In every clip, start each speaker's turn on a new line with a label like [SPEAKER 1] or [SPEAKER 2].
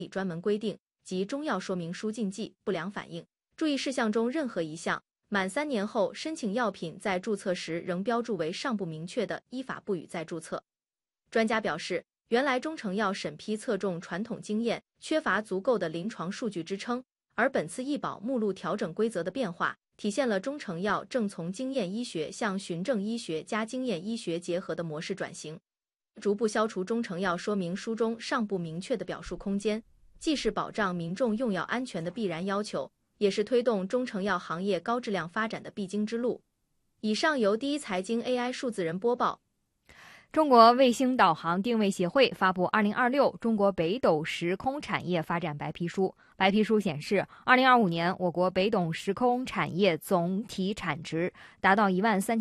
[SPEAKER 1] 专门规定及中药说明书禁忌、不良反应、注意事项中任何一项，满3年后申请药品在注册时仍标注为尚不明确的，依法不予再注册。专家表示，原来中成药审批侧重传统经验，缺乏足够的临床数据支撑，而本次医保目录调整规则的变化，体现了中成药正从经验医学向循证医学加经验医学结合的模式转型，逐步消除中成药说明书中尚不明确的表述空间，既是保障民众用药安全的必然要求，也是推动中成药行业高质量发展的必经之路。以上由第一财经 AI 数字人播报。
[SPEAKER 2] 中国卫星导航定位协会发布2026中国北斗时空产业发展白皮书。白皮书显示，2025年我国北斗时空产业总体产值达到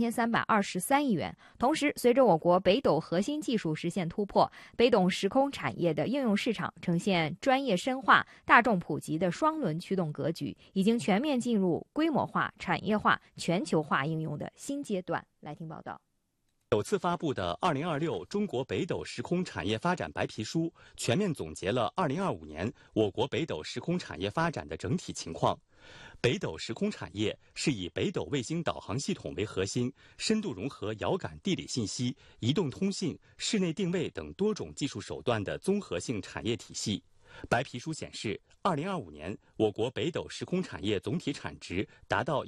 [SPEAKER 2] 13323亿元。同时，随着我国北斗核心技术实现突破，北斗时空产业的应用市场呈现专业深化、大众普及的双轮驱动格局，已经全面进入规模化、产业化、全球化应用的新阶段。来听报道。
[SPEAKER 3] 首次发布的2026中国北斗时空产业发展白皮书，全面总结了2025年我国北斗时空产业发展的整体情况。北斗时空产业是以北斗卫星导航系统为核心，深度融合遥感地理信息、移动通信、室内定位等多种技术手段的综合性产业体系。白皮书显示，2025年我国北斗时空产业总体产值达到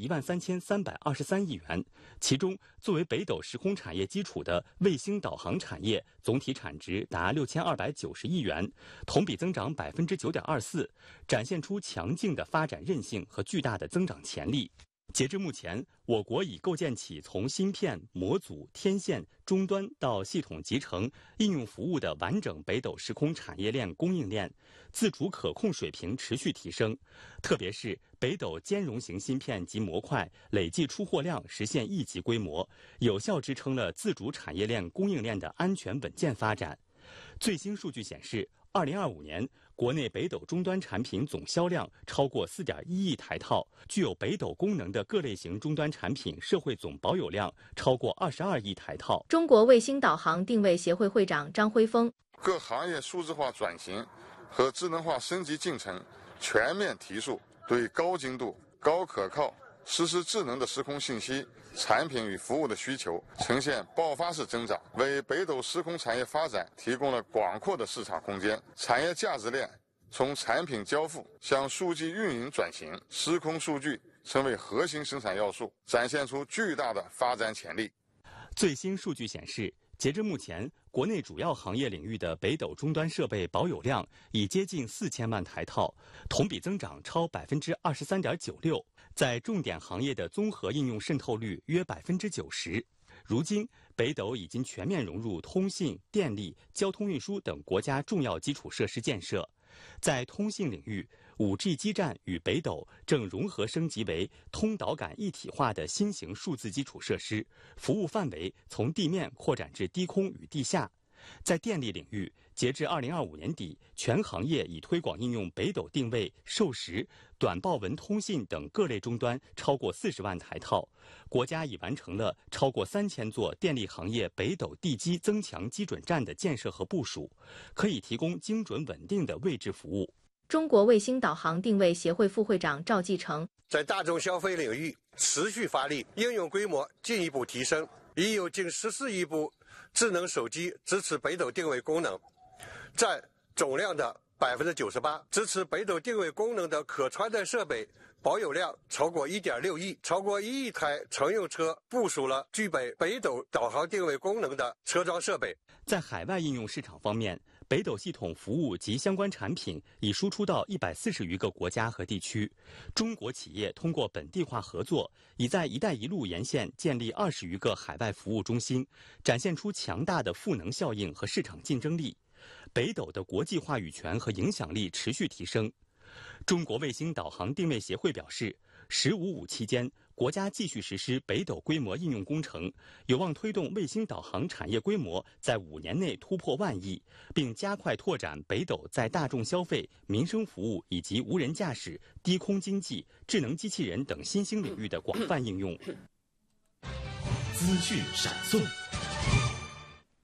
[SPEAKER 3] 13323亿元，其中作为北斗时空产业基础的卫星导航产业总体产值达6290亿元，同比增长9.24%，展现出强劲的发展韧性和巨大的增长潜力。截至目前，我国已构建起从芯片、模组、天线、终端到系统集成、应用服务的完整北斗时空产业链供应链，自主可控水平持续提升。特别是北斗兼容型芯片及模块累计出货量实现亿级规模，有效支撑了自主产业链供应链的安全稳健发展。最新数据显示，2025年国内北斗终端产品总销量超过4.1亿台套，具有北斗功能的各类型终端产品社会总保有量超过22亿台套。
[SPEAKER 1] 中国卫星导航定位协会会长张辉峰：
[SPEAKER 4] 各行业数字化转型和智能化升级进程全面提速，对高精度、高可靠、实时智能的时空信息、产品与服务的需求呈现爆发式增长，为北斗时空产业发展提供了广阔的市场空间。产业价值链从产品交付向数据运营转型，时空数据成为核心生产要素，展现出巨大的发展潜力。
[SPEAKER 3] 最新数据显示，截至目前，国内主要行业领域的北斗终端设备保有量已接近4000万台套，同比增长超23.96%，在重点行业的综合应用渗透率约90%。如今，北斗已经全面融入通信、电力、交通运输等国家重要基础设施建设。在通信领域，5G 基站与北斗正融合升级为通导感一体化的新型数字基础设施，服务范围从地面扩展至低空与地下。在电力领域，截至2025年底，全行业已推广应用北斗定位、授时、短报文通信等各类终端超过40万台套。国家已完成了超过3000座电力行业北斗地基增强基准站的建设和部署，可以提供精准稳定的位置服务。
[SPEAKER 1] 中国卫星导航定位协会副会长赵继成：
[SPEAKER 5] 在大众消费领域持续发力，应用规模进一步提升，已有近14亿部智能手机支持北斗定位功能，占总量的98%。支持北斗定位功能的可穿戴设备保有量超过1.6亿，超过1亿台乘用车部署了具备北斗导航定位功能的车装设备。
[SPEAKER 3] 在海外应用市场方面，北斗系统服务及相关产品已输出到140余个国家和地区。中国企业通过本地化合作，已在“一带一路”沿线建立20余个海外服务中心，展现出强大的赋能效应和市场竞争力。北斗的国际话语权和影响力持续提升。中国卫星导航定位协会表示，“15+5”期间，国家继续实施北斗规模应用工程，有望推动卫星导航产业规模在5年内突破1万亿，并加快拓展北斗在大众消费、民生服务以及无人驾驶、低空经济、智能机器人等新兴领域的广泛应用。
[SPEAKER 6] 资讯闪送。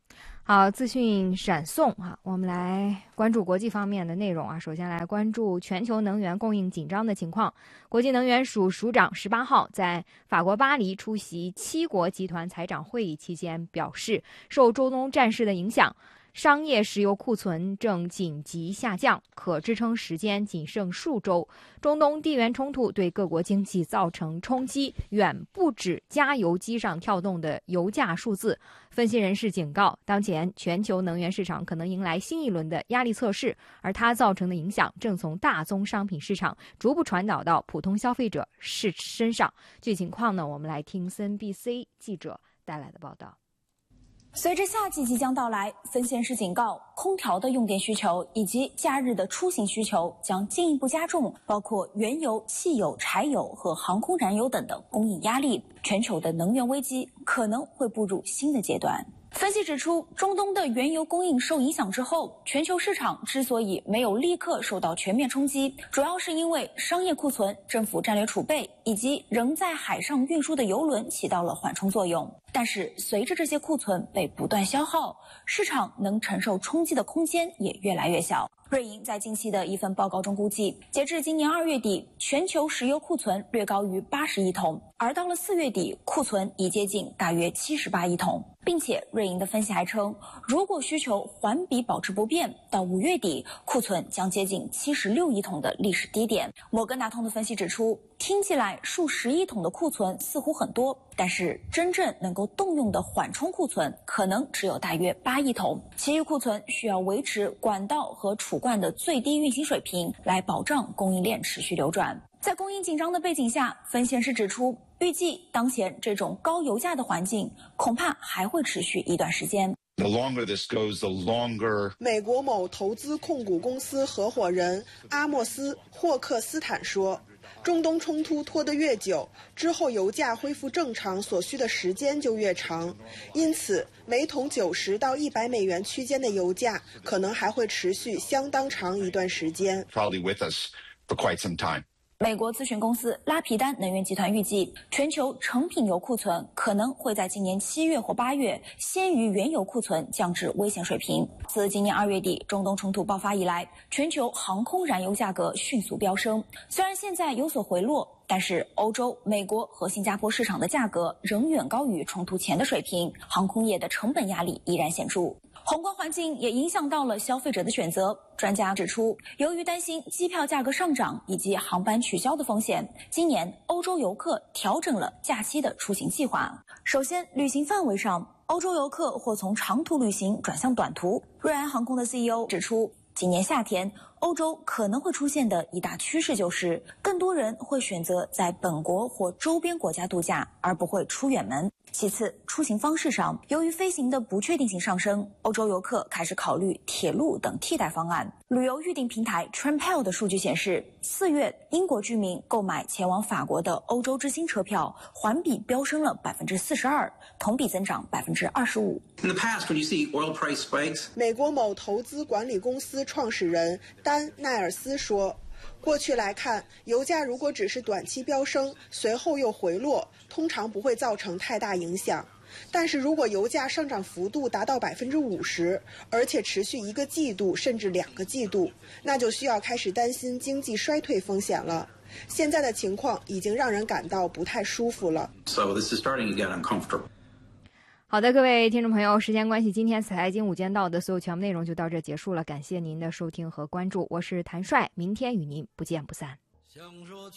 [SPEAKER 2] 好，资讯闪送啊，我们来关注国际方面的内容啊。首先来关注全球能源供应紧张的情况。国际能源署署长18号在法国巴黎出席7国集团财长会议期间表示，受中东战事的影响，商业石油库存正紧急下降，可支撑时间仅剩数周。中东地缘冲突对各国经济造成冲击，远不止加油机上跳动的油价数字。分析人士警告，当前全球能源市场可能迎来新一轮的压力测试，而它造成的影响正从大宗商品市场逐步传导到普通消费者身上。具体情况呢，我们来听 CNBC 记者带来的报道。
[SPEAKER 6] 随着夏季即将到来，分析师警告，空调的用电需求以及假日的出行需求将进一步加重，包括原油、汽油、柴油和航空燃油等的供应压力，全球的能源危机可能会步入新的阶段。分析指出，中东的原油供应受影响之后，全球市场之所以没有立刻受到全面冲击，主要是因为商业库存、政府战略储备以及仍在海上运输的油轮起到了缓冲作用。但是随着这些库存被不断消耗，市场能承受冲击的空间也越来越小。瑞银在近期的一份报告中估计，截至今年2月底，全球石油库存略高于80亿桶，而到了4月底，库存已接近大约78亿桶。并且瑞银的分析还称，如果需求环比保持不变，到5月底，库存将接近76亿桶的历史低点。摩根大通的分析指出，听起来数十亿桶的库存似乎很多，但是真正能够动用的缓冲库存可能只有大约8亿桶，其余库存需要维持管道和储罐的最低运行水平，来保障供应链持续流转。在供应紧张的背景下，分析师指出，预计当前这种高油价的环境恐怕还会持续一段时间。
[SPEAKER 7] The longer this goes, the longer.
[SPEAKER 8] 美国某投资控股公司合伙人阿莫斯·霍克斯坦说，中东冲突拖得越久，之后油价恢复正常所需的时间就越长，因此每桶90到100美元区间的油价可能还会持续相当长一段时间。
[SPEAKER 7] Probably with us for quite some time.
[SPEAKER 6] 美国咨询公司拉皮丹能源集团预计，全球成品油库存可能会在今年7月或8月先于原油库存降至危险水平。自今年2月底中东冲突爆发以来，全球航空燃油价格迅速飙升，虽然现在有所回落，但是欧洲、美国和新加坡市场的价格仍远高于冲突前的水平，航空业的成本压力依然显著。宏观环境也影响到了消费者的选择。专家指出，由于担心机票价格上涨以及航班取消的风险，今年欧洲游客调整了假期的出行计划。首先，旅行范围上，欧洲游客或从长途旅行转向短途。瑞安航空的 CEO 指出，今年夏天欧洲可能会出现的一大趋势就是，更多人会选择在本国或周边国家度假，而不会出远门。其次，出行方式上，由于飞行的不确定性上升，欧洲游客开始考虑铁路等替代方案。旅游预订平台 Trampel 的数据显示，4月英国居民购买前往法国的欧洲之星车票，环比飙升了42%，同比增长25%。
[SPEAKER 9] In the past, when you see oil price spikes,
[SPEAKER 8] 美国某投资管理公司创始人丹·奈尔斯说，过去来看，油价如果只是短期飙升，随后又回落，通常不会造成太大影响。但是如果油价上涨幅度达到50%，而且持续1个季度甚至2个季度，那就需要开始担心经济衰退风险了。现在的情况已经让人感到不太舒服了。
[SPEAKER 9] so this is starting to get uncomfortable.
[SPEAKER 2] 好的，各位听众朋友，时间关系，今天财经午间到的所有全部内容就到这结束了，感谢您的收听和关注，我是谭帅，明天与您不见不散。